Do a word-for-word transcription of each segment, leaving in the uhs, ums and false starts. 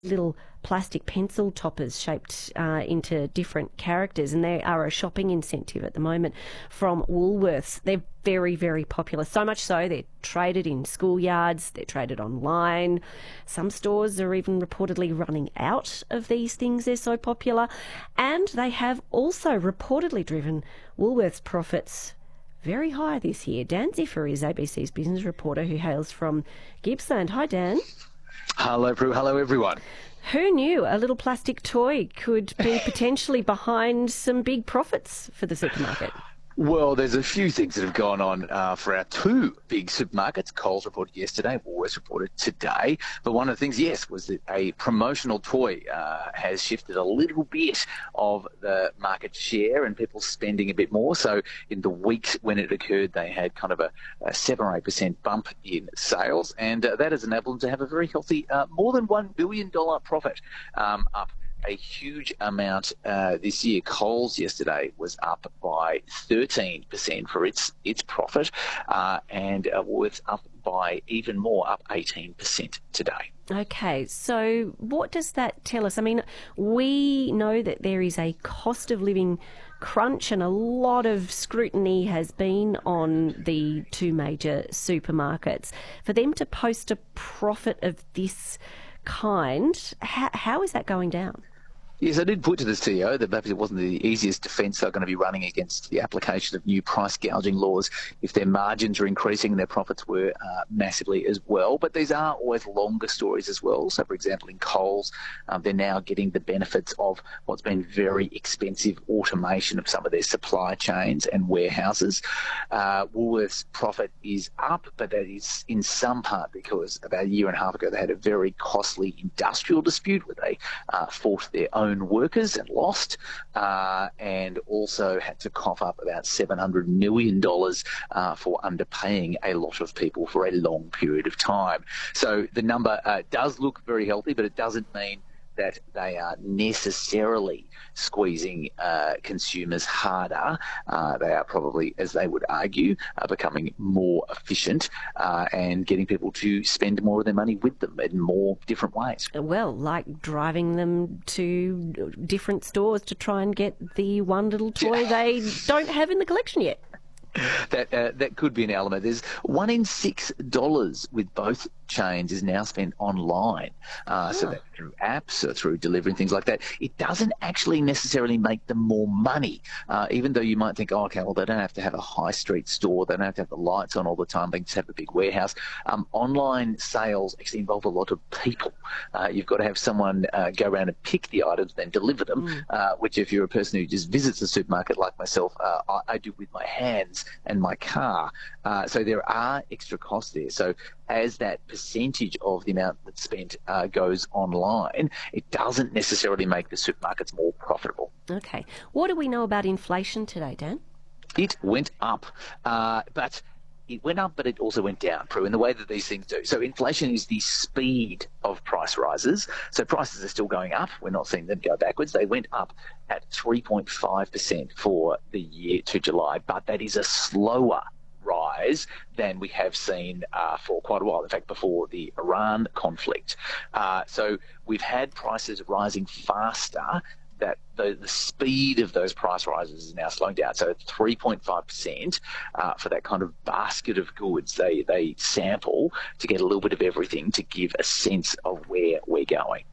little plastic pencil toppers shaped uh, into different characters, and they are a shopping incentive at the moment from Woolworths. They're very, very popular, so much so they're traded in schoolyards, they're traded online. Some stores are even reportedly running out of these things, they're so popular. And they have also reportedly driven Woolworths profits very high this year. Dan Ziffer is A B C's business reporter who hails from Gippsland. Hi, Dan. Hello, Prue. Hello, everyone. Who knew a little plastic toy could be potentially behind some big profits for the supermarket? Well, there's a few things that have gone on uh, for our two big supermarkets. Coles reported yesterday, Woolworths reported today. But one of the things, yes, was that a promotional toy uh, has shifted a little bit of the market share and people spending a bit more. So in the weeks when it occurred, they had kind of a, a seven or eight percent bump in sales. And uh, that has enabled them to have a very healthy, uh, more than one billion dollars profit, um, up a huge amount uh, this year. Coles yesterday was up by thirteen percent for its its profit, uh, and uh, Woolworths up by even more, up eighteen percent today. Okay, so what does that tell us? I mean, we know that there is a cost of living crunch and a lot of scrutiny has been on the two major supermarkets. For them to post a profit of this kind, how, how is that going down? Yes, I did put to the C E O that perhaps it wasn't the easiest defence they're going to be running against the application of new price gouging laws if their margins are increasing and their profits were uh, massively as well. But these are always longer stories as well. So, for example, in Coles, um, they're now getting the benefits of what's been very expensive automation of some of their supply chains and warehouses. Uh, Woolworths' profit is up, but that is in some part because about a year and a half ago they had a very costly industrial dispute where they uh, fought their own workers and lost, uh, and also had to cough up about seven hundred million dollars uh, for underpaying a lot of people for a long period of time. So the number uh, does look very healthy, but it doesn't mean that they are necessarily squeezing uh, consumers harder. Uh, they are probably, as they would argue, uh, becoming more efficient uh, and getting people to spend more of their money with them in more different ways. Well, like driving them to different stores to try and get the one little toy they don't have in the collection yet. That uh, that could be an element. There's one in six dollars with both chains is now spent online. Uh, oh. So that through apps or through delivery and things like that. It doesn't actually necessarily make them more money, uh, even though you might think, oh, okay, well, they don't have to have a high street store. They don't have to have the lights on all the time. They can just have a big warehouse. Um, online sales actually involve a lot of people. Uh, you've got to have someone uh, go around and pick the items, then deliver them, mm. uh, which if you're a person who just visits the supermarket like myself, uh, I, I do with my hands and my car. Uh, so there are extra costs there. So as that percentage of the amount that's spent uh, goes online, it doesn't necessarily make the supermarkets more profitable. Okay. What do we know about inflation today, Dan? It went up, uh, but it went up, but it also went down, Prue, in the way that these things do. So inflation is the speed of price rises. So prices are still going up. We're not seeing them go backwards. They went up at three point five percent for the year to July, but that is a slower rise than we have seen uh, for quite a while. In fact, before the Iran conflict. Uh, so we've had prices rising faster. That the, the speed of those price rises is now slowing down. So three point five percent uh, for that kind of basket of goods they, they sample to get a little bit of everything to give a sense of where we're going.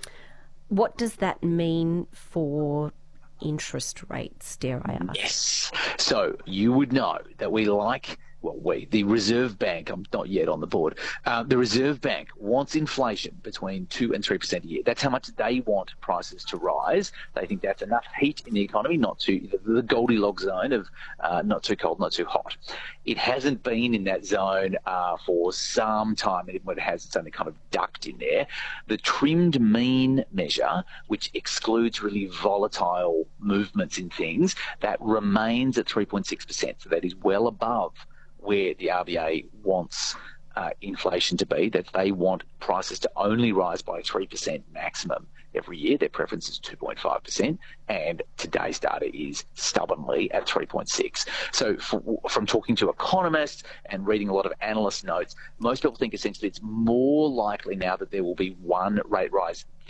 What does that mean for interest rates, dare I ask? Yes. So you would know that we like, well, we, the Reserve Bank, I'm not yet on the board, uh, the Reserve Bank wants inflation between two and three percent a year. That's how much they want prices to rise. They think that's enough heat in the economy, not too, the Goldilocks zone of uh, not too cold, not too hot. It hasn't been in that zone uh, for some time. When it has, it's only kind of ducked in there. The trimmed mean measure, which excludes really volatile movements in things, that remains at three point six percent. So that is well above where the R B A wants uh, inflation to be, that they want prices to only rise by three percent maximum every year. Their preference is two point five percent, and today's data is stubbornly at three point six. So for, from talking to economists and reading a lot of analyst notes, most people think essentially it's more likely now that there will be one rate rise